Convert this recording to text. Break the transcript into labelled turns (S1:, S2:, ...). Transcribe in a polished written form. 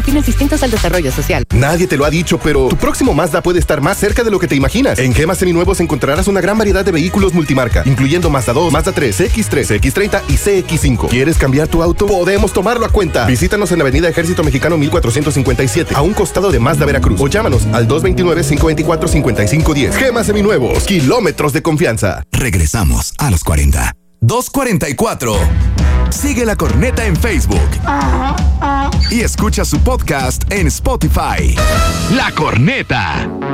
S1: fines distintos al desarrollo social.
S2: Nadie te lo ha dicho, pero tu próximo Mazda puede estar más cerca de lo que te imaginas. En Gema Seminuevos encontrarás una gran variedad de vehículos multimarca, incluyendo Mazda 2, Mazda 3, X3, X30 y CX5. ¿Quieres cambiar tu auto? Podemos tomarlo a cuenta. Visítanos en la Avenida Ejército Mexicano 1457, a un costado de Mazda Veracruz, o llámanos al 229-524-5510. Gema Seminuevos, kilómetros de confianza.
S3: Regresamos a los 40. 244. Sigue La Corneta en Facebook y escucha su podcast en Spotify. La Corneta.